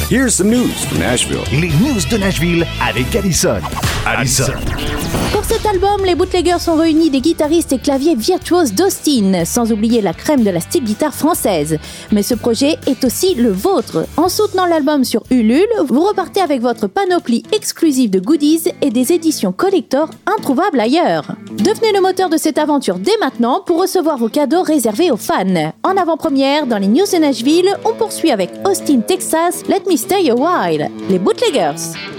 Here's some news from Nashville. Les news de Nashville avec Allison. Pour cet album, les bootleggers ont réuni des guitaristes et claviers virtuoses d'Austin, sans oublier la crème de la style guitare française. Mais ce projet est aussi le vôtre. En soutenant l'album sur Ulule, vous repartez avec votre panoplie exclusive de goodies et des éditions collector introuvables ailleurs. Devenez le moteur de cette aventure dès maintenant pour recevoir vos cadeaux réservés aux fans. En avant-première, dans les news de Nashville, on poursuit avec Austin, Texas, Let Me Stay a While, les bootleggers.